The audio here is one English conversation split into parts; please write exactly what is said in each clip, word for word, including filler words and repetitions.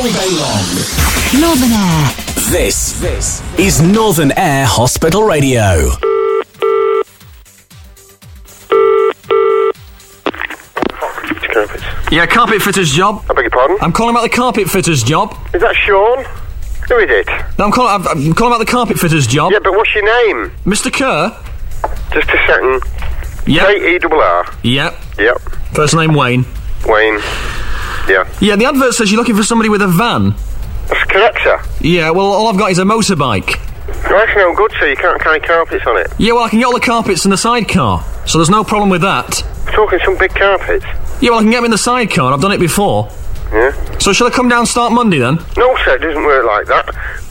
day long. Northern Air. This, this is Northern Air Hospital Radio. Carpets. Yeah, carpet fitter's job. I beg your pardon? I'm calling about the carpet fitter's job. Is that Sean? Who is it? No, I'm calling, I'm, I'm calling about the carpet fitter's job. Yeah, but what's your name? Mister Kerr? Just a second. Yep. K E R R. Yep. Yep. First name Wayne. Wayne. Yeah. Yeah, the advert says you're looking for somebody with a van. That's correct, sir. Yeah, well, all I've got is a motorbike. That's no good, sir. You can't carry carpets on it. Yeah, well, I can get all the carpets in the sidecar, so there's no problem with that. We're talking some big carpets. Yeah, well, I can get them in the sidecar. I've done it before. Yeah? So shall I come down and start Monday, then? No, sir, it doesn't work like that.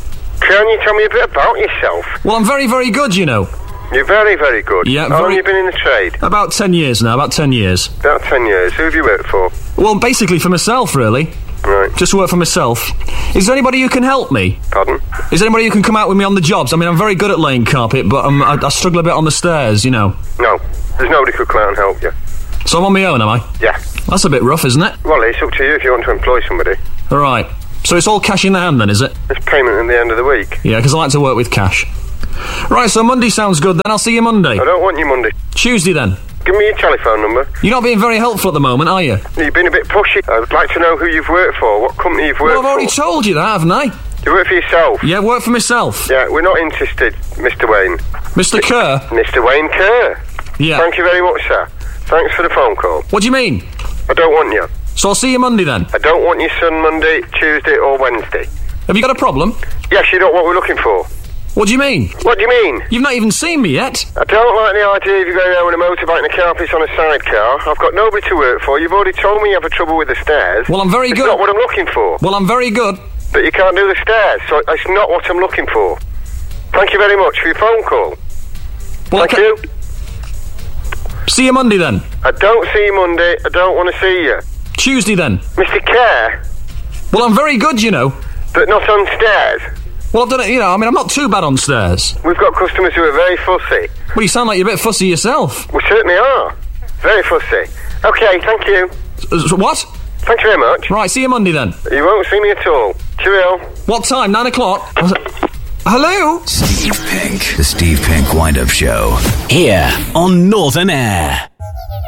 Can you tell me a bit about yourself? Well, I'm very, very good, you know. You're very, very good. Yeah, How very... long have you been in the trade? About ten years now, about ten years. About ten years. Who have you worked for? Well, basically for myself, really. Right. Just work for myself. Is there anybody who can help me? Pardon? Is there anybody who can come out with me on the jobs? I mean, I'm very good at laying carpet, but um, I, I struggle a bit on the stairs, you know. No. There's nobody who could come out and help you. So I'm on my own, am I? Yeah. That's a bit rough, isn't it? Well, it's up to you if you want to employ somebody. All right. So it's all cash in the hand, then, is it? It's payment at the end of the week. Yeah, because I like to work with cash. Right, so Monday sounds good, then. I'll see you Monday. I don't want you Monday. Tuesday, then. Give me your telephone number. You're not being very helpful at the moment, are you? You've been a bit pushy. I'd like to know who you've worked for, what company you've worked Well, I've already for. told you that, haven't I? You work for yourself? Yeah, work for myself. Yeah, we're not interested, Mister Wayne. Mister Kerr? Mister Wayne Kerr. Yeah. Thank you very much, sir. Thanks for the phone call. What do you mean? I don't want you. So I'll see you Monday, then. I don't want your son Monday, Tuesday or Wednesday. Have you got a problem? Yes, you know what we're looking for. What do you mean? What do you mean? You've not even seen me yet. I don't like the idea of you going around with a motorbike and the carpets on a sidecar. I've got nobody to work for. You've already told me you have a trouble with the stairs. Well, I'm very it's good. It's not what I'm looking for. Well, I'm very good. But you can't do the stairs, so it's not what I'm looking for. Thank you very much for your phone call. Well, Thank I you. See you Monday, then. I don't see you Monday. I don't want to see you. Tuesday, then. Mister Kerr. Well, I'm very good, you know. But not on stairs. Well, I've done it, you know, I mean, I'm not too bad on stairs. We've got customers who are very fussy. Well, you sound like you're a bit fussy yourself. We certainly are. Very fussy. OK, thank you. S- what? Thank you very much. Right, see you Monday, then. You won't see me at all. Cheerio. What time? Nine o'clock? Hello? Steve Pink. The Steve Pink Wind-Up Show. Here on Northern Air.